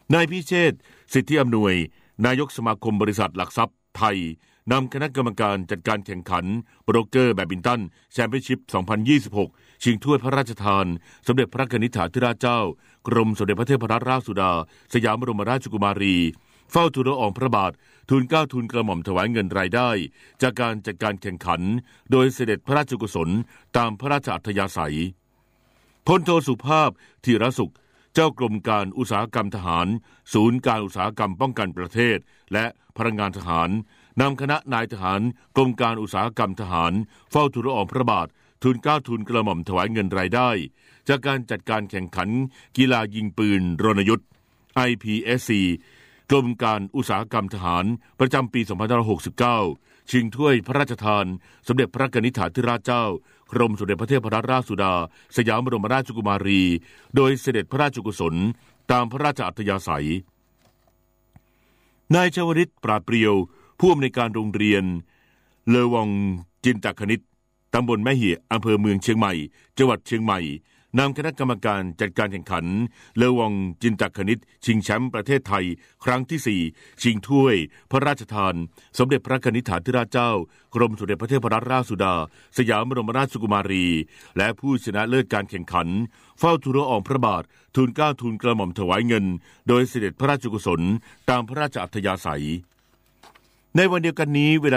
นายพิเชษฐ์สิทธิอำนวยนายกสมาคมบริษัทหลักทรัพย์ไทยนำคณะกรรมการจัดการแข่งขันโบรกเกอร์แบดมินตันแชมเปี้ยนชิพ 2026 ชิงถ้วยพระราชทานสมเด็จพระกนิษฐาธิราชเจ้ากรมสมเด็จพระเทพรัตนราชสุดาสยามบรมราชกุมารีเฝ้าทูลละอองพระบาททูลเกล้าทูลกระหม่อมถวายเงินรายได้จากการจัดการแข่งขันโดยเสด็จพระราชกุศลตามพระราชอัธยาศัยพลโทสุภาพธีรสุขเจ้ากรมการอุตสาหกรรมทหารศูนย์การอุตสาหกรรมป้องกันประเทศและพลังงานทหารนำคณะนายทหารกรมการอุตสาหกรรมทหารเฝ้าทูลละอองพระบาททูลเกล้าทูลกระหม่อมถวายเงินรายได้จากการจัดการแข่งขันกีฬายิงปืนรณยุทธ์ IPSC กรมการอุตสาหกรรมทหารประจำปี 2569 ชิงถ้วยพระราชทานสมเด็จพระกนิษฐาธิราชเจ้ากรมสมเด็จพระเทพรัตนราชสุดาสยามบรมราชกุมารีโดยเสด็จพระราชกุศลตามพระราชอัธยาศัยนายชวริตปราดเปรียวผู้อำนวยการโรงเรียนเลอวองจินตคณิตตำบลแม่เหี่ยอำเภอเมืองเชียงใหม่จังหวัดเชียงใหม่นำคณะกรรมการจัดการแข่งขันเลอวองจินตคณิตชิงแชมป์ประเทศไทยครั้งที่ 4ชิงถ้วยพระราชทานสมเด็จพระกนิษฐาธิราชเจ้ากรมสมเด็จพระเทพรัตนราชสุดาสยามบรมราชกุมารีและผู้ชนะเลิศการแข่งขันเฝ้าทูลละอองพระบาททูลเกล้าทูลกระหม่อมถวายเงินโดยเสด็จพระราชกุศลตามพระราชอัธยาศัยในวันเดียวกันนี้เวลา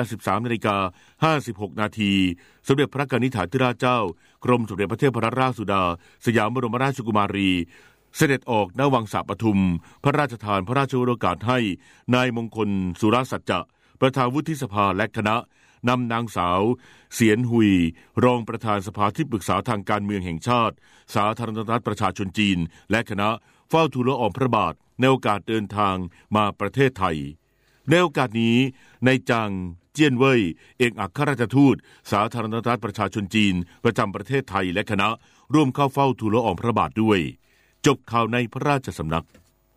13:56 นาทีสมเด็จพระกนิษฐาธิราชเจ้ากรมสมเด็จพระเทพรัตนราชสุดาสยามบรมราชกุมารีเสด็จออกณวังสระปทุมพระราชทานพระราชโองการให้นายมงคลสุรสัจจะประธานวุฒิสภาและคณะนำนางสาวเสียนหุยรองประธานสภาที่ปรึกษาทางการเมืองแห่งชาติสาธารณรัฐประชาชนจีนและคณะเฝ้าทูลละอองพระบาทในโอกาสเดินทางมาประเทศไทยในโอกาสนี้นายจางเจี้ยนเว่ยเอกอัครราชทูตสาธารณรัฐประชาชนจีนประจำประเทศไทยและคณะร่วมเข้าเฝ้าทูลละอองพระบาทด้วยจบข่าวในพระราชสำนัก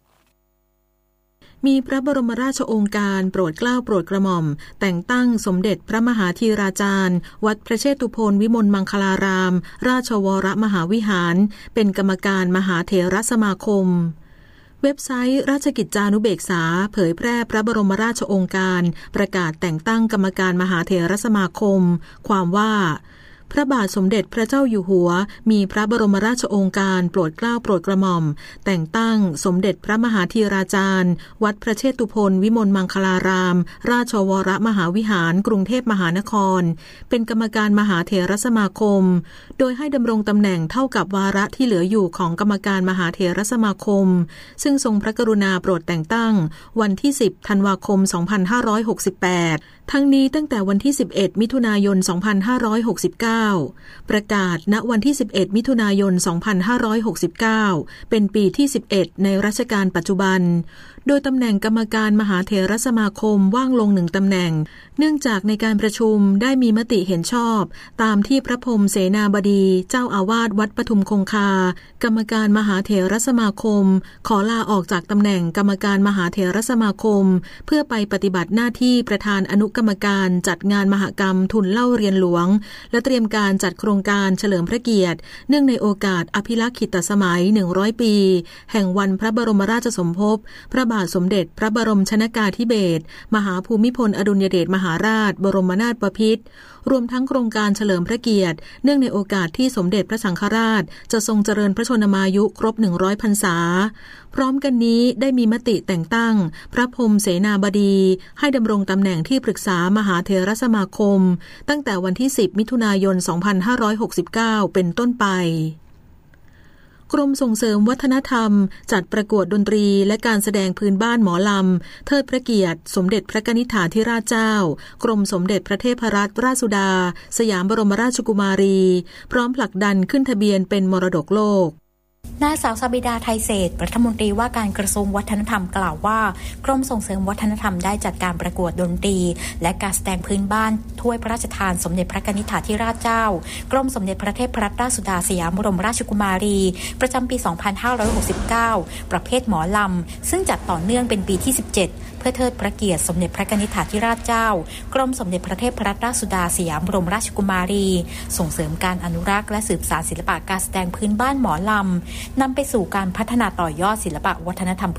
มีพระบรมราชโองการโปรดเกล้าโปรดกระหม่อมแต่งตั้งสมเด็จพระมหาธีราจารย์วัดพระเชตุพนวิมลมังคลารามราชวรมหาวิหารเป็นกรรมการมหาเถรสมาคมเว็บไซต์ราชกิจจานุเบกษาเผยแพร่พระบรมราชโองการประกาศแต่งตั้งกรรมการมหาเถรสมาคมความว่าพระบาทสมเด็จพระเจ้าอยู่หัวมีพระบรมราชโองการโปรดเกล้าโปรดกระหม่อมแต่งตั้งสมเด็จพระมหาธีราจารย์วัดพระเชตุพนวิมลมังคลารามราชวรมหาวิหารกรุงเทพมหานครเป็นกรรมการมหาเถรสมาคมโดยให้ดำรงตำแหน่งเท่ากับวาระที่เหลืออยู่ของกรรมการมหาเถรสมาคมซึ่งทรงพระกรุณาโปรดแต่งตั้งวันที่10ธันวาคม2568ทั้งนี้ตั้งแต่วันที่11มิถุนายน2569ประกาศณวันที่11มิถุนายน2569เป็นปีที่11ในรัชกาลปัจจุบันโดยตำแหน่งกรรมการมหาเถรสมาคมว่างลง1ตำแหน่งเนื่องจากในการประชุมได้มีมติเห็นชอบตามที่พระพรหมเสนาบดีเจ้าอาวาสวัดปทุมคงคากรรมการมหาเถรสมาคมขอลาออกจากตำแหน่งกรรมการมหาเถรสมาคมเพื่อไปปฏิบัติหน้าที่ประธานอนุกรรมการจัดงานมหกรรมทุนเล่าเรียนหลวงและเตรียมการจัดโครงการเฉลิมพระเกียรติเนื่องในโอกาสอภิลักขิตสมัย100ปีแห่งวันพระบรมราชสมภพพระบาทสมเด็จพระบรมชนกาธิเบศรมหาภูมิพลอดุลยเดชมหาราชบรมนาถบพิตรรวมทั้งโครงการเฉลิมพระเกียรติเนื่องในโอกาสที่สมเด็จพระสังฆราชจะทรงเจริญพระชนมายุครบ100พรรษาพร้อมกันนี้ได้มีมติแต่งตั้งพระพรหมเสนาบดีให้ดำรงตำแหน่งที่ปรึกษามหาเถรสมาคมตั้งแต่วันที่10มิถุนายน2569เป็นต้นไปกรมส่งเสริมวัฒนธรรมจัดประกวดดนตรีและการแสดงพื้นบ้านหมอลำเทิดพระเกียรติสมเด็จพระกนิษฐาธิราชเจ้ากรมสมเด็จพระเทพรัตนราชสุดาสยามบรมราชกุมารีพร้อมผลักดันขึ้นทะเบียนเป็นมรดกโลกนางสาวสบิดาไทยเศรษฐ์รัฐมนตรีว่าการกระทรวงวัฒนธรรมกล่าวว่ากรมส่งเสริมวัฒนธรรมได้จัดการประกวดดนตรีและการแสดงพื้นบ้านถ้วยพระราชทานสมเด็จพระกนิษฐาธิราชเจ้ากรมสมเด็จพระเทพรัตนราชสุดาสยามบรมราชกุมารีประจำปี 2569 ประเภทหมอลำซึ่งจัดต่อเนื่องเป็นปีที่ 17เพื่อเทิดพระเกียรติสมเด็จพระกนิษฐาธิราชเจ้ากรมสมเด็จพระเทพรัตนราชสุดาสยามบรมราชกุมารีส่งเสริมการอนุรักษ์และสืบสานศิลปะการแสดงพื้นบ้านหมอลำนำไปสู่การพัฒนาต่อยอดศิลปะวัฒนธรรม